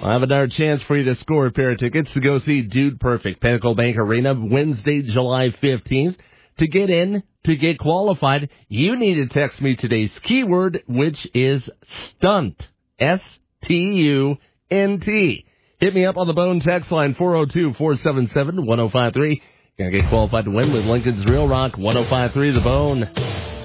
I have another chance for you to score a pair of tickets to go see Dude Perfect, Pinnacle Bank Arena, Wednesday, July 15th. To get in, to get qualified, you need to text me today's keyword, which is stunt. S-T-U-N-T. Hit me up on the Bone text line, 402-477-1053. Gonna get qualified to win with Lincoln's Real Rock 105.3 The Bone.